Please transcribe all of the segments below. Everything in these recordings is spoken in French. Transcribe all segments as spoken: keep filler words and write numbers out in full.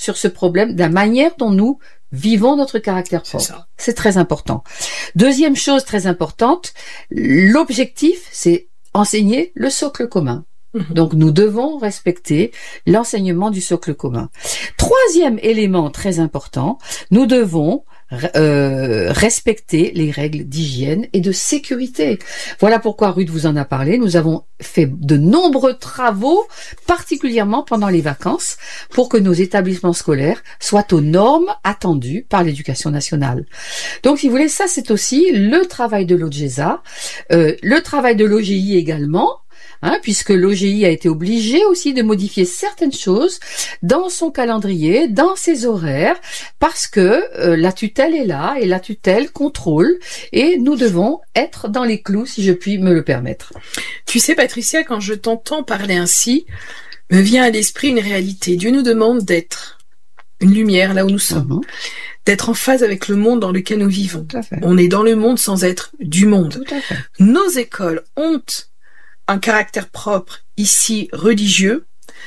sur ce problème, de la manière dont nous vivons notre caractère propre. C'est ça. C'est très important. Deuxième chose très importante, l'objectif, c'est enseigner le socle commun. Mmh. Donc, nous devons respecter l'enseignement du socle commun. Troisième élément très important, nous devons euh, respecter les règles d'hygiène et de sécurité. Voilà pourquoi Ruth vous en a parlé. Nous avons fait de nombreux travaux, particulièrement pendant les vacances, pour que nos établissements scolaires soient aux normes attendues par l'éducation nationale. Donc, si vous voulez, ça c'est aussi le travail de l'O G E S A, euh, le travail de l'O G I également, Hein, puisque l'O G I a été obligé aussi de modifier certaines choses dans son calendrier, dans ses horaires, parce que euh, la tutelle est là et la tutelle contrôle et nous devons être dans les clous, si je puis me le permettre. Tu sais, Patricia, quand je t'entends parler ainsi, me vient à l'esprit une réalité. Dieu nous demande d'être une lumière là où nous sommes, mmh. d'être en phase avec le monde dans lequel nous vivons. On est dans le monde sans être du monde. Nos écoles ont un caractère propre, ici religieux,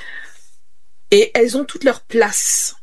et elles ont toute leur place,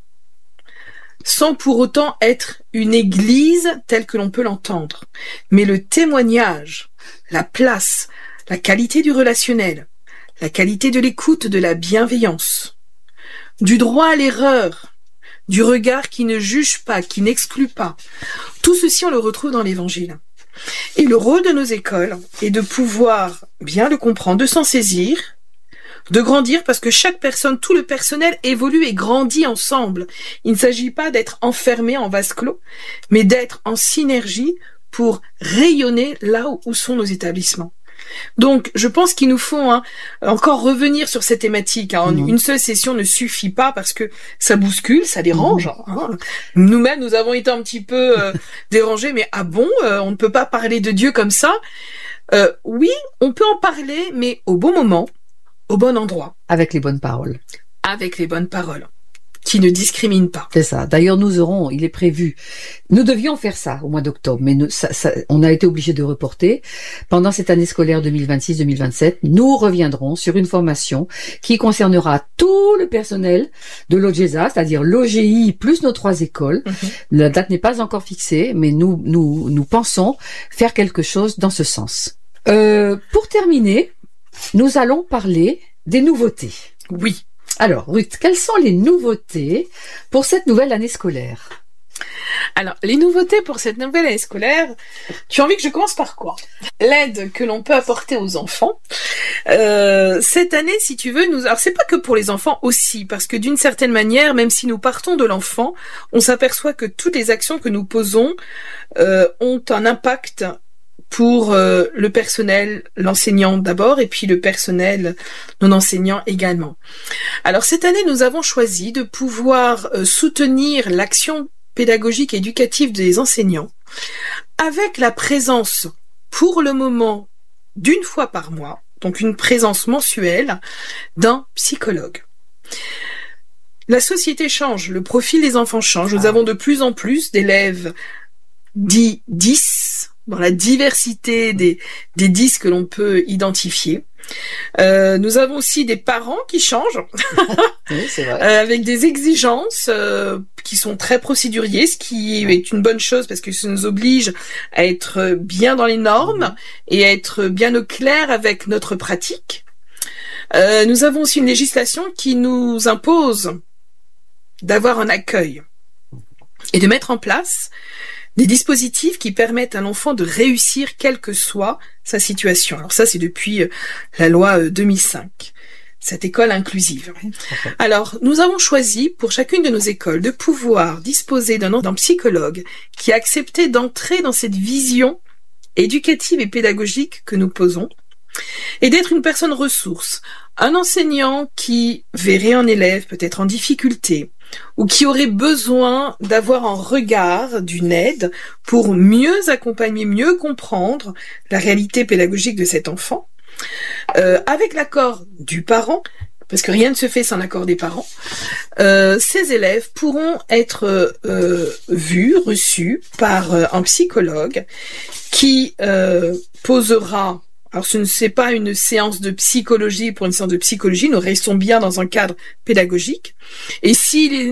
sans pour autant être une église telle que l'on peut l'entendre. Mais le témoignage, la place, la qualité du relationnel, la qualité de l'écoute, de la bienveillance, du droit à l'erreur, du regard qui ne juge pas, qui n'exclut pas, tout ceci on le retrouve dans l'Évangile. Et le rôle de nos écoles est de pouvoir bien le comprendre, de s'en saisir, de grandir, parce que chaque personne, tout le personnel évolue et grandit ensemble. Il ne s'agit pas d'être enfermé en vase clos, mais d'être en synergie pour rayonner là où sont nos établissements. Donc, je pense qu'il nous faut hein, encore revenir sur cette thématique. Hein. Mmh. Une seule session ne suffit pas parce que ça bouscule, ça dérange. Mmh. Hein. Nous-mêmes, nous avons été un petit peu euh, dérangés, mais ah bon, euh, on ne peut pas parler de Dieu comme ça. Euh, oui, on peut en parler, mais au bon moment, au bon endroit. Avec les bonnes paroles. Avec les bonnes paroles. Qui ne discrimine pas. C'est ça. D'ailleurs, nous aurons, il est prévu, nous devions faire ça au mois d'octobre, mais nous, ça, ça, on a été obligé de reporter. Pendant cette année scolaire deux mille vingt-six deux mille vingt-sept, nous reviendrons sur une formation qui concernera tout le personnel de l'O G E S A, c'est-à-dire l'O G I plus nos trois écoles. Mm-hmm. La date n'est pas encore fixée, mais nous, nous, nous pensons faire quelque chose dans ce sens. Euh, pour terminer, nous allons parler des nouveautés. Oui. Alors, Ruth, quelles sont les nouveautés pour cette nouvelle année scolaire? Alors, les nouveautés pour cette nouvelle année scolaire, tu as envie que je commence par quoi? L'aide que l'on peut apporter aux enfants. Euh, cette année, si tu veux, nous, alors c'est pas que pour les enfants aussi, parce que d'une certaine manière, même si nous partons de l'enfant, on s'aperçoit que toutes les actions que nous posons euh, ont un impact pour euh, le personnel, l'enseignant d'abord, et puis le personnel non enseignant également. Alors cette année, nous avons choisi de pouvoir euh, soutenir l'action pédagogique et éducative des enseignants avec la présence, pour le moment, d'une fois par mois, donc une présence mensuelle, d'un psychologue. La société change, le profil des enfants change, nous ah. avons de plus en plus d'élèves dits dix, dans la diversité des, des dix que l'on peut identifier. Euh, nous avons aussi des parents qui changent, oui, c'est vrai. euh, avec des exigences euh, qui sont très procéduriers, ce qui est une bonne chose parce que ça nous oblige à être bien dans les normes et à être bien au clair avec notre pratique. Euh, nous avons aussi une législation qui nous impose d'avoir un accueil et de mettre en place des dispositifs qui permettent à l'enfant de réussir quelle que soit sa situation. Alors ça, c'est depuis la loi deux mille cinq, cette école inclusive. Alors, nous avons choisi pour chacune de nos écoles de pouvoir disposer d'un, d'un psychologue qui a accepté d'entrer dans cette vision éducative et pédagogique que nous posons et d'être une personne ressource, un enseignant qui verrait un élève peut-être en difficulté ou qui aurait besoin d'avoir un regard, d'une aide pour mieux accompagner, mieux comprendre la réalité pédagogique de cet enfant, euh, avec l'accord du parent, parce que rien ne se fait sans l'accord des parents, euh, ces élèves pourront être euh, vus, reçus par euh, un psychologue qui euh, posera. Alors ce n'est pas une séance de psychologie pour une séance de psychologie, nous restons bien dans un cadre pédagogique. Et s'il est